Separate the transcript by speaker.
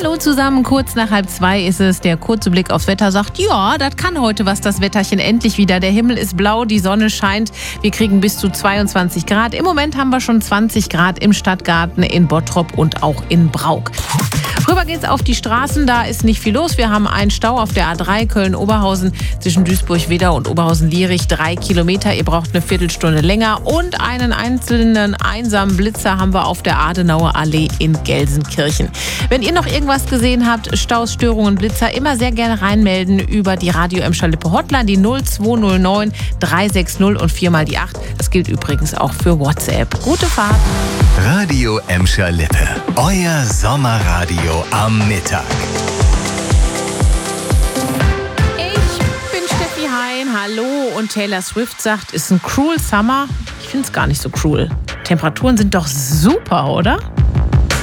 Speaker 1: Hallo zusammen, kurz nach 1:30 ist es. Der kurze Blick aufs Wetter sagt, ja, das kann heute was, das Wetterchen endlich wieder. Der Himmel ist blau, die Sonne scheint. Wir kriegen bis zu 22 Grad. Im Moment haben wir schon 20 Grad im Stadtgarten, in Bottrop und auch in Brauk. Rüber geht's auf die Straßen, da ist nicht viel los. Wir haben einen Stau auf der A3 Köln-Oberhausen zwischen Duisburg-Wedau und Oberhausen-Lierich. 3 Kilometer, ihr braucht eine Viertelstunde länger. Und einen einzelnen einsamen Blitzer haben wir auf der Adenauer Allee in Gelsenkirchen. Wenn ihr noch irgendwas gesehen habt, Staus, Störungen, Blitzer, immer sehr gerne reinmelden über die Radio Emscher Lippe Hotline, die 0209 360 und 4 mal die 8. Das gilt übrigens auch für WhatsApp. Gute Fahrt.
Speaker 2: Radio Emscher Lippe, euer Sommerradio am Mittag.
Speaker 1: Ich bin Steffi Hein, hallo. Und Taylor Swift sagt, ist ein cruel Summer. Ich finde es gar nicht so cruel. Temperaturen sind doch super, oder?